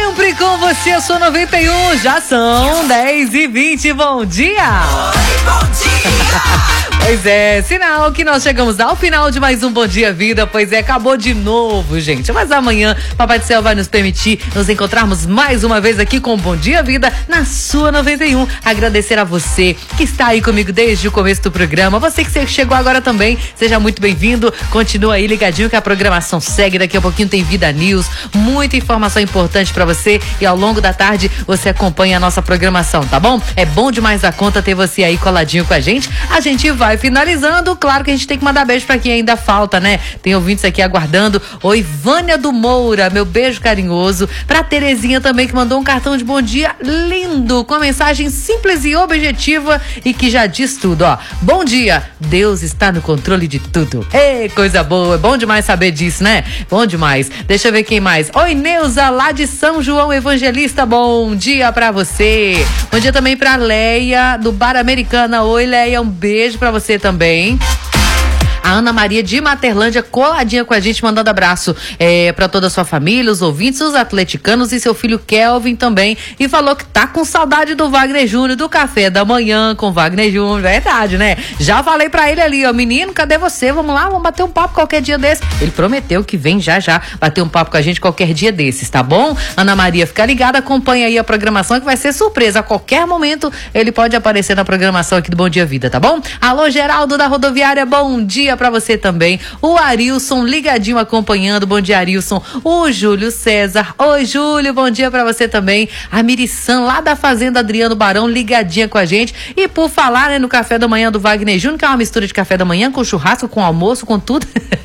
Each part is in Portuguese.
Sempre com você, eu sou 91, já são 10h20, bom dia! Oi, bom dia! Pois é, sinal que nós chegamos ao final de mais um Bom Dia Vida, pois é, acabou de novo, gente. Mas amanhã, Papai do Céu vai nos permitir nos encontrarmos mais uma vez aqui com o Bom Dia Vida na sua 91. Agradecer a você que está aí comigo desde o começo do programa, você que chegou agora também, seja muito bem-vindo, continua aí ligadinho que a programação segue, daqui a pouquinho tem Vida News, muita informação importante pra você e ao longo da tarde você acompanha a nossa programação, tá bom? É bom demais a conta ter você aí coladinho com a gente vai finalizando, claro que a gente tem que mandar beijo pra quem ainda falta, né? Tem ouvintes aqui aguardando. Oi, Vânia do Moura, meu beijo carinhoso. Pra Terezinha também, que mandou um cartão de bom dia lindo, com a mensagem simples e objetiva e que já diz tudo, ó. Bom dia, Deus está no controle de tudo. Ei, coisa boa, é bom demais saber disso, né? Bom demais. Deixa eu ver quem mais. Oi, Neuza, lá de São João Evangelista, bom dia pra você. Bom dia também pra Leia, do Bar Americana. Oi, Leia, um beijo pra você também. A Ana Maria de Materlândia coladinha com a gente, mandando abraço pra toda a sua família, os ouvintes, os atleticanos e seu filho Kelvin também. E falou que tá com saudade do Wagner Júnior, do café da manhã com Wagner Júnior. Verdade, né? Já falei pra ele ali, ó, menino, cadê você? Vamos lá, vamos bater um papo qualquer dia desse. Ele prometeu que vem já bater um papo com a gente qualquer dia desses, tá bom? Ana Maria, fica ligada, acompanha aí a programação que vai ser surpresa. A qualquer momento ele pode aparecer na programação aqui do Bom Dia Vida, tá bom? Alô, Geraldo da Rodoviária, bom dia pra você também. O Arilson ligadinho acompanhando, bom dia, Arilson. O Júlio César, oi, Júlio, bom dia pra você também. A Mirição lá da Fazenda Adriano Barão ligadinha com a gente. E por falar, né, no café da manhã do Wagner Júnior, que é uma mistura de café da manhã com churrasco, com almoço, com tudo.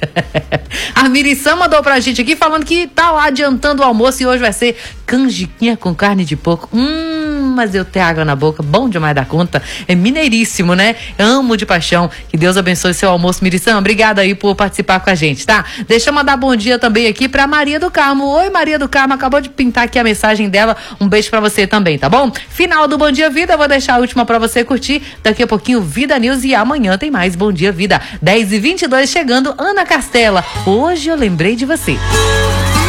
A Mirição mandou pra gente aqui falando que tá lá adiantando o almoço e hoje vai ser canjiquinha com carne de porco. Mas eu tenho água na boca, bom demais da conta. É mineiríssimo, né? Amo de paixão. Que Deus abençoe seu almoço, Mirição. Obrigada aí por participar com a gente, tá? Deixa eu mandar bom dia também aqui pra Maria do Carmo. Oi, Maria do Carmo, acabou de pintar aqui a mensagem dela. Um beijo pra você também, tá bom? Final do Bom Dia Vida, eu vou deixar a última pra você curtir. Daqui a pouquinho, Vida News e amanhã tem mais Bom Dia Vida. 10h22 chegando, Ana Castela. Hoje eu lembrei de você.